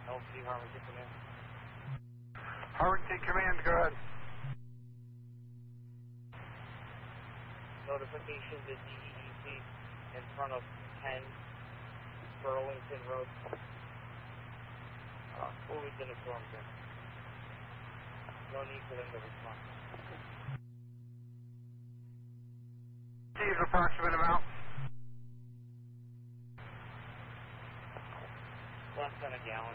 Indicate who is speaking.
Speaker 1: LC Harlingen Command.
Speaker 2: Harlingen Command, go ahead.
Speaker 1: Notification to DEEC in front of 10 Burlington Road. Fully been informed there. No need for them to respond.
Speaker 2: Steve's approximate amount.